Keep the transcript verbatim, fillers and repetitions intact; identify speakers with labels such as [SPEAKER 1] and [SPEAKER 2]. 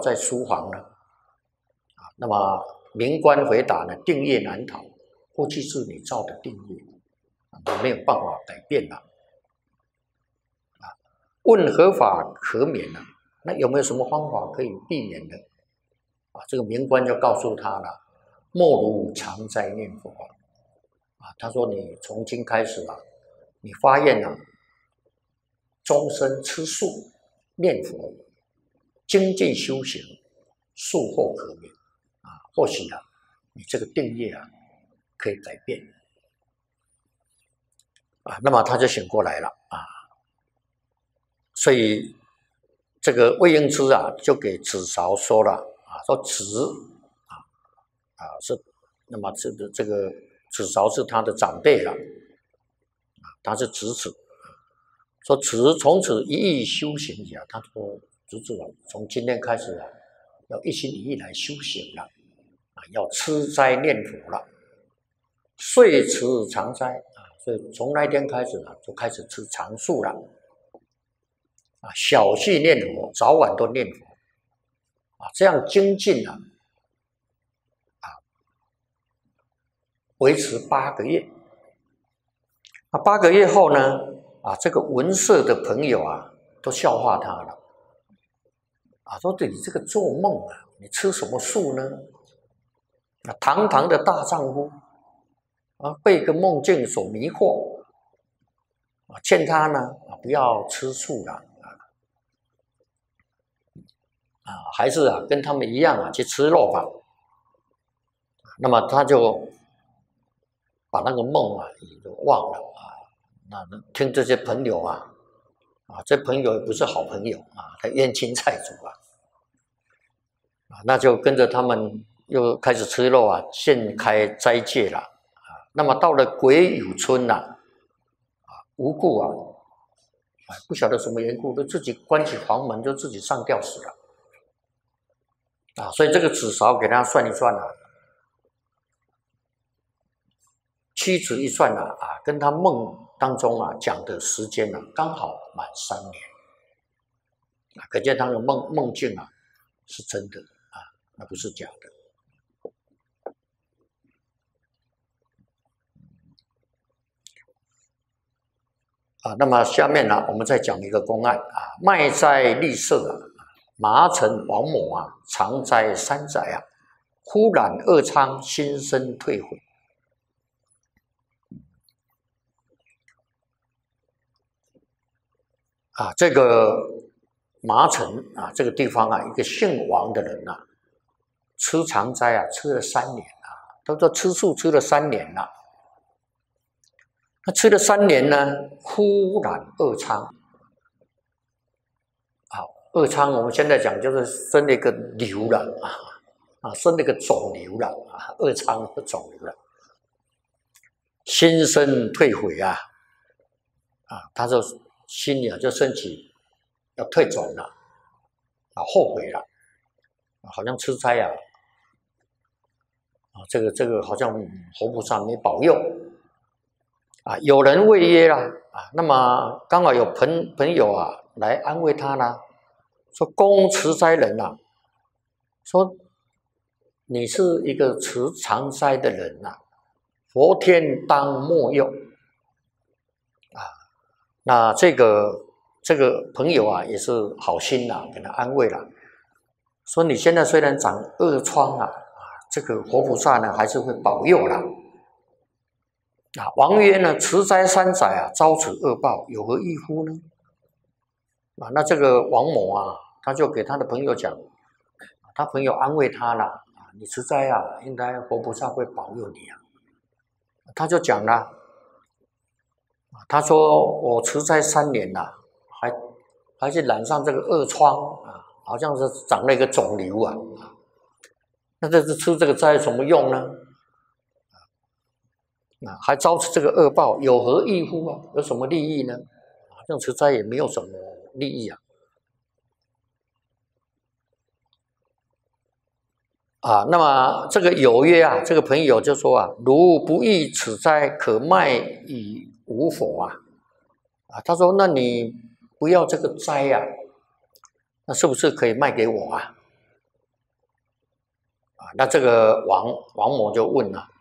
[SPEAKER 1] 在书房呢？啊，那么明官回答呢：定业难逃，过去是你造的定业，啊，没有办法改变了。啊，问何法可免呢？那有没有什么方法可以避免的？啊，这个明官就告诉他了：莫如常在念佛啊！啊，他说你从今开始啊，你发愿啊，终身吃素念佛，精进修行，术后可免啊！或许啊，你这个定业啊，可以改变啊。那么他就醒过来了啊。所以这个魏应之啊，就给子韶说了啊，说子啊啊是，那么这个这个子韶是他的长辈了啊，他是侄子。说子从此一意修行呀，他说侄子啊，从今天开始啊，要一心一意来修行了啊，要吃斋念佛了，遂持常斋啊，所以从那天开始啊，就开始吃常素了啊，小细念佛，早晚都念佛啊，这样精进啊啊，维持八个月。啊，八个月后呢？啊，这个文色的朋友啊，都笑话他了。啊，说对你这个做梦啊，你吃什么素呢？啊，堂堂的大丈夫啊，被一个梦境所迷惑啊，劝他呢啊，不要吃素了啊，啊，还是啊跟他们一样啊去吃肉吧。那么他就把那个梦啊也就忘了啊。那听这些朋友啊，啊，这朋友也不是好朋友啊，他冤亲债主啊，啊，那就跟着他们又开始吃肉啊，现开斋戒了啊。那么到了癸酉春呐，啊，无故啊，啊，不晓得什么缘故，都自己关起房门，就自己上吊死了啊。所以这个子韶给他算一算啊，屈指一算啊，啊，跟他梦当中啊讲的时间啊，刚好满三年啊，可见他的梦梦境啊是真的啊，那不是假的啊。那么下面呢，我们再讲一个公案啊，卖斋立舍啊，麻城王某啊，常斋三载啊，忽然恶疮，心生退悔。啊，这个麻城啊，这个地方啊，一个姓王的人啊，吃常斋啊，吃了三年啊，他说吃素吃了三年了。他吃了三年呢，忽然恶疮。好，恶疮我们现在讲就是生了一个瘤了啊，啊，生了一个肿瘤了啊，恶疮和肿瘤了，心生退悔啊，啊，他就心里啊就升起要退转了，啊，后悔了，啊，好像吃斋啊，啊，这个这个好像活菩萨没保佑，啊，有人慰约了啊，那么刚好有朋朋友啊来安慰他呢，说公持斋人啊，说你是一个持常斋的人呐、啊，佛天当莫佑啊。那这个这个朋友啊也是好心啊，给他安慰了，说你现在虽然长恶疮啊，啊，这个活菩萨呢还是会保佑了。啊，王曰呢，持斋三载啊，遭此恶报，有何异乎呢？啊，那这个王某啊，他就给他的朋友讲，他朋友安慰他了啊，你持斋啊，应该活菩萨会保佑你啊。他就讲了，他说我持斋三年了，还还是染上这个恶疮啊，好像是长了一个肿瘤啊，那这是吃这个斋有什么用呢？啊，还遭此这个恶报，有何益乎啊？有什么利益呢？啊，这样持斋也没有什么利益啊。啊，那么这个有约啊，这个朋友就说啊，如不益此斋，可卖以无否啊？啊，他说，那你不要这个斋啊，那是不是可以卖给我啊？ 啊，那这个王王某就问了